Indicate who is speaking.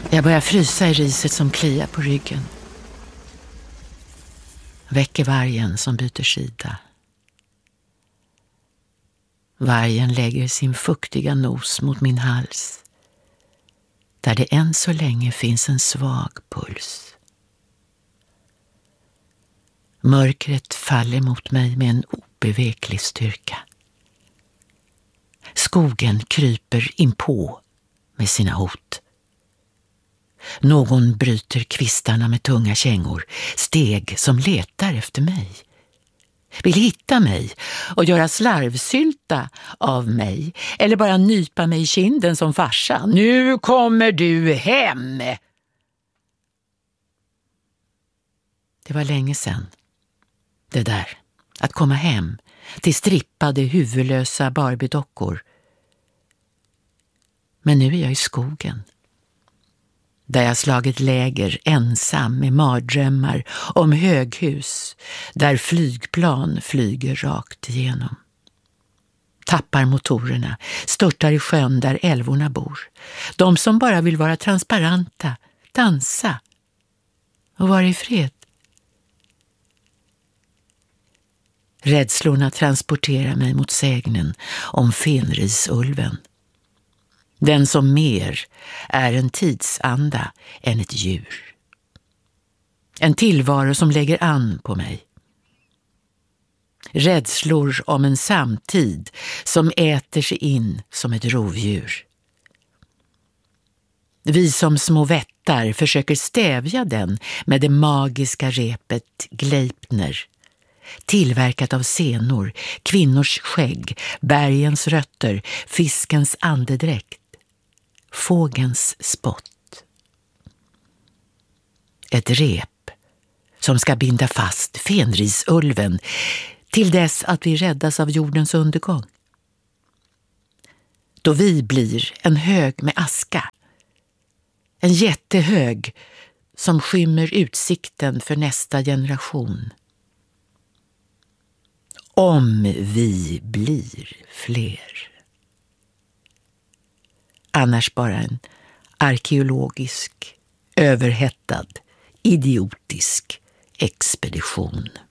Speaker 1: Jag börjar frysa i riset som kliar på ryggen. Väcker vargen som byter sida. Vargen lägger sin fuktiga nos mot min hals, där det än så länge finns en svag puls. Mörkret faller mot mig med en obeveklig styrka. Skogen kryper inpå med sina hot. Någon bryter kvistarna med tunga kängor, steg som letar efter mig. Vill hitta mig och göra slarvsylta av mig eller bara nypa mig i kinden som farsan. Nu kommer du hem! Det var länge sedan. Det där, att komma hem till strippade huvudlösa Barbie-dockor. Men nu är jag i skogen. Där jag slagit läger ensam med mardrömmar om höghus, där flygplan flyger rakt igenom. Tappar motorerna, störtar i sjön där älvorna bor. De som bara vill vara transparenta, dansa och vara i fred. Rädslorna transporterar mig mot sägnen om Fenrisulven. Den som mer är en tidsanda än ett djur. En tillvaro som lägger an på mig. Rädslor om en samtid som äter sig in som ett rovdjur. Vi som små vättar försöker stävja den med det magiska repet Gleipner. Tillverkat av senor, kvinnors skägg, bergens rötter, fiskens andedräkt. Fågens spott. Ett rep som ska binda fast Fenrisulven till dess att vi räddas av jordens undergång. Då vi blir en hög med aska. En jättehög som skymmer utsikten för nästa generation. Om vi blir fler. Annars bara en arkeologisk, överhettad, idiotisk expedition.